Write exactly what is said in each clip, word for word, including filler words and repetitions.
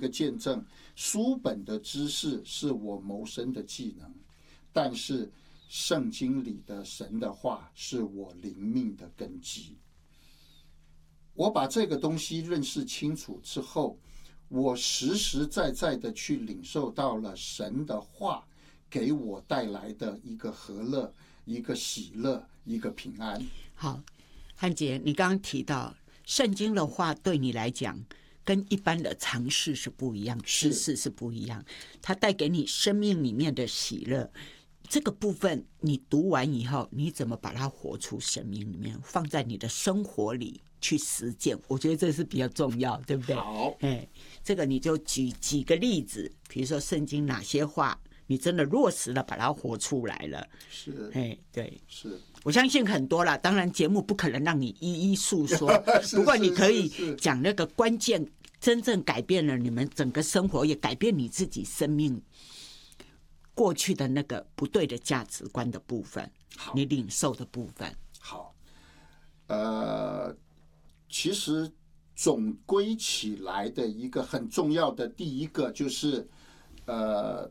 个见证，书本的知识是我谋生的技能，但是圣经里的神的话是我灵命的根基。我把这个东西认识清楚之后，我实实在在的去领受到了神的话给我带来的一个和乐，一个喜乐，一个平安。 好，汉杰，你刚刚提到圣经的话对你来讲跟一般的常识是不一样，知识是不一样，它带给你生命里面的喜乐。这个部分你读完以后，你怎么把它活出生命里面，放在你的生活里去实践？我觉得这是比较重要，对不对？ 好， 哎，这个你就举几个例子，比如说圣经哪些话你真的落实了，把它活出来了。 是， 哎，对， 是。 我相信很多啦，当然节目不可能让你一一诉说，不过你可以讲那个关键，真正改变了你们整个生活，也改变你自己生命过去的那个不对的价值观的部分，你领受的部分。 好，呃，其实总归起来的一个很重要的第一个就是，呃，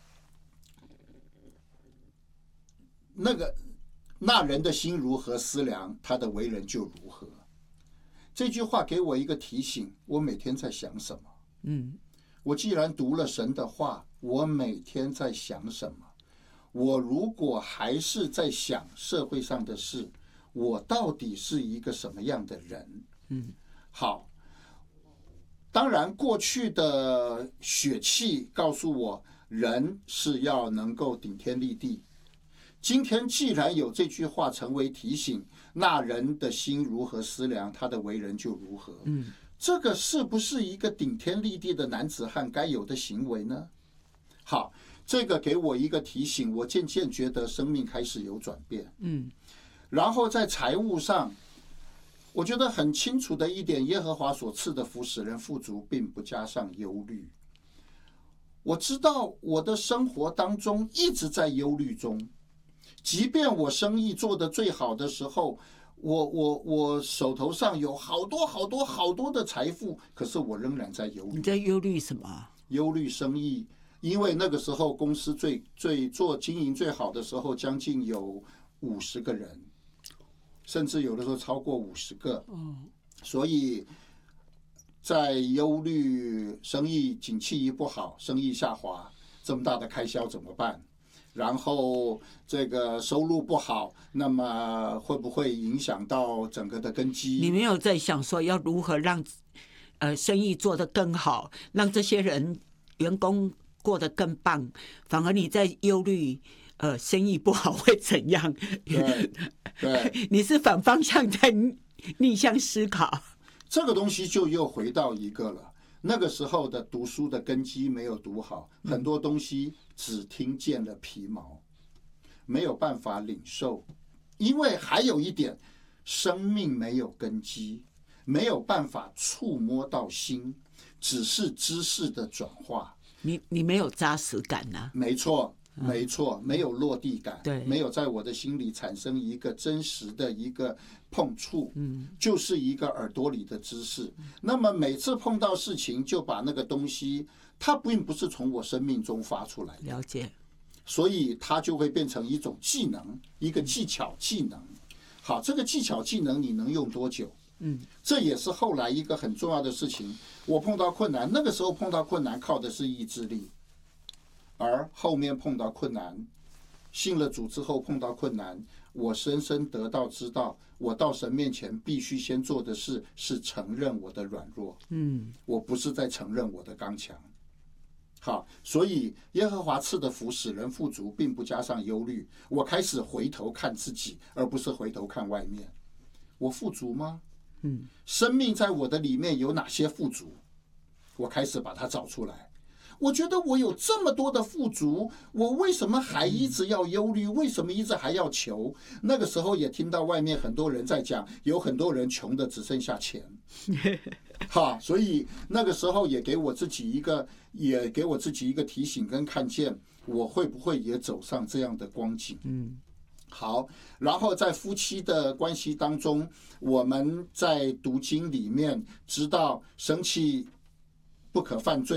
那个那人的心如何思量，他的为人就如何。这句话给我一个提醒，我每天在想什么？ 嗯， 我既然读了神的话，我每天在想什么？我如果还是在想社会上的事，我到底是一个什么样的人？ 嗯， 好，当然过去的血气告诉我，人是要能够顶天立地。今天既然有这句话成为提醒，那人的心如何思量，他的为人就如何。 嗯， 这个是不是一个顶天立地的男子汉该有的行为呢？好，这个给我一个提醒，我渐渐觉得生命开始有转变。 嗯， 然后在财务上，我觉得很清楚的一点，耶和华所赐的福使人富足，并不加上忧虑。我知道我的生活当中一直在忧虑中，即便我生意做得最好的时候，我我我手头上有好多好多好多的财富，可是我仍然在忧虑。 你在忧虑什么？ 忧虑生意，因为那个时候公司最最做经营最好的时候，将近有五十个人，甚至有的时候超过五十个。所以在忧虑生意景气一不好，生意下滑，这么大的开销怎么办？然后这个收入不好，那么会不会影响到整个的根基？ 你没有在想说要如何让呃生意做得更好，让这些人员工过得更棒，反而你在忧虑呃生意不好会怎样？ 对对， 你是反方向在逆向思考。 这个东西就又回到一个了。那个时候的读书的根基没有读好，很多东西只听见了皮毛，没有办法领受。因为还有一点，生命没有根基，没有办法触摸到心，只是知识的转化。 你你没有扎实感啊。 没错。没错，没有落地感， 对， 没有在我的心里产生一个真实的一个碰触，嗯，就是一个耳朵里的知识。那么每次碰到事情，就把那个东西，它并不是从我生命中发出来的， 了解， 所以它就会变成一种技能，一个技巧技能。好，这个技巧技能你能用多久？嗯，这也是后来一个很重要的事情。我碰到困难，那个时候碰到困难靠的是意志力。而后面碰到困难，信了主之后碰到困难，我深深得到知道，我到神面前必须先做的事是承认我的软弱，嗯，我不是在承认我的刚强。好，所以耶和华赐的福使人富足，并不加上忧虑。我开始回头看自己，而不是回头看外面。我富足吗？嗯，生命在我的里面有哪些富足？我开始把它找出来。我觉得我有这么多的富足，我为什么还一直要忧虑？为什么一直还要求？那个时候也听到外面很多人在讲，有很多人穷的只剩下钱，哈，所以那个时候也给我自己一个，也给我自己一个提醒跟看见，我会不会也走上这样的光景？嗯，好，然后在夫妻的关系当中，我们在读经里面知道生气不可犯罪。